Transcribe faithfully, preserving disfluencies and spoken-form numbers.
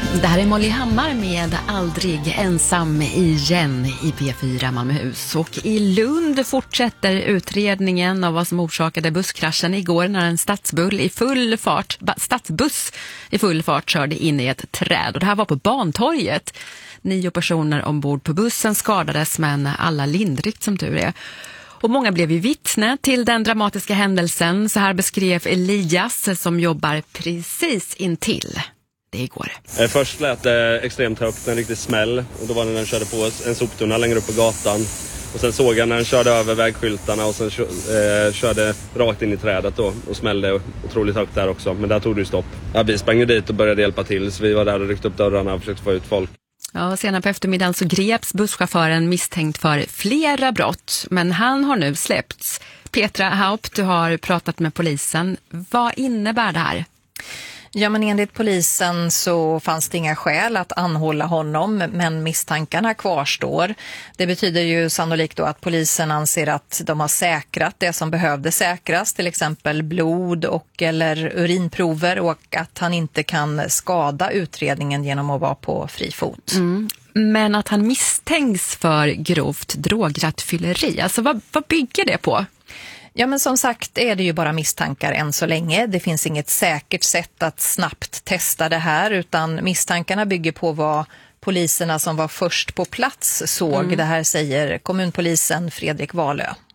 Det här är Molly Hammar med Aldrig ensam igen i P fyra Malmöhus. Och i Lund fortsätter utredningen av vad som orsakade busskraschen igår när en stadsbull i full fart, stadsbuss i full fart körde in i ett träd. Och det här var på Bantorget. Nio personer ombord på bussen skadades, men alla lindrigt som tur är. Och många blev ju vittne till den dramatiska händelsen. Så här beskrev Elias som jobbar precis intill. Det igår. Först lät det extremt högt, en riktig smäll. Och då var det när den körde på en soptunna längre upp på gatan. Och sen såg jag när den körde över vägskyltarna och sen eh, körde rakt in i trädet då, och smällde otroligt högt där också. Men där tog det ju stopp. Ja, vi sprang dit och började hjälpa till, så vi var där och ryckte upp dörrarna och försökte få ut folk. Ja, senare på eftermiddagen så greps busschauffören misstänkt för flera brott, men han har nu släppts. Petra Haupt, du har pratat med polisen. Vad innebär det här? Ja, men enligt polisen så fanns det inga skäl att anhålla honom, men misstankarna kvarstår. Det betyder ju sannolikt då att polisen anser att de har säkrat det som behövde säkras, till exempel blod och eller urinprover, och att han inte kan skada utredningen genom att vara på fri fot. Mm. Men att han misstänks för grovt drograttfylleri, alltså vad, vad bygger det på? Ja, men som sagt är det ju bara misstankar än så länge. Det finns inget säkert sätt att snabbt testa det här, utan misstankarna bygger på vad poliserna som var först på plats såg. Mm. Det här säger kommunpolisen Fredrik Wahlö.